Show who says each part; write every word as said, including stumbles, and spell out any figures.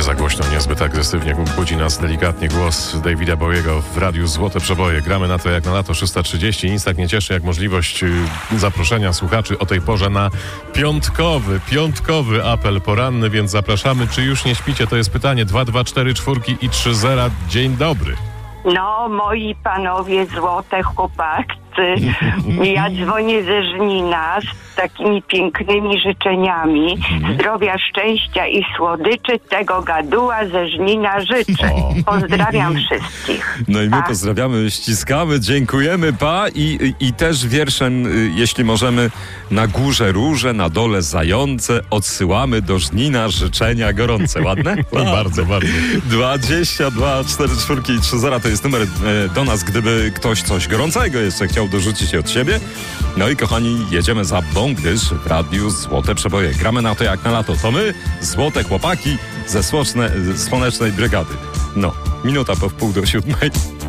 Speaker 1: za głośno, niezbyt agresywnie budzi nas delikatnie głos Davida Bowiego w radiu Złote Przeboje. Gramy na to jak na lato szósta trzydzieści. Nic tak nie cieszy jak możliwość y, zaproszenia słuchaczy o tej porze na piątkowy, piątkowy apel poranny, więc zapraszamy. Czy już nie śpicie? To jest pytanie. dwa dwa cztery czwórki i trzy zera. Dzień dobry.
Speaker 2: No, moi panowie, złote chłopacy, ja dzwonię ze Żnina z takimi pięknymi życzeniami. Zdrowia, szczęścia i słodyczy, tego gaduła ze Żnina życzę. Pozdrawiam wszystkich.
Speaker 3: No i my
Speaker 2: Pa.
Speaker 3: pozdrawiamy, ściskamy, dziękujemy, pa. I, i też wierszem, jeśli możemy, na górze róże, na dole zające, odsyłamy do Żnina życzenia gorące. Ładne?
Speaker 1: No, bardzo, bardzo.
Speaker 3: dwadzieścia dwa cztery czwórki i trzy zera to jest numer e, do nas, gdyby ktoś coś gorącego jeszcze chciał dorzucić od siebie. No i kochani, jedziemy za Bągdyż w radiu Złote Przeboje. Gramy na to jak na lato. To my, złote chłopaki ze słonecznej, słonecznej brygady. No, minuta po wpół do siódmej.